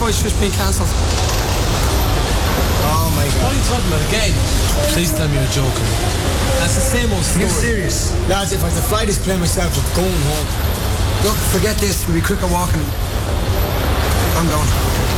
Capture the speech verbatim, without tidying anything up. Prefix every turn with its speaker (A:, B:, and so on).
A: fight's just been cancelled.
B: Oh my
C: What are
B: God.
C: you talking about again? Please tell me you're joking. That's the same old story.
B: You're serious? Lads, if I had to fly this plane myself, I'm going home.
A: Look, forget this. We'll be quicker walking. I'm going.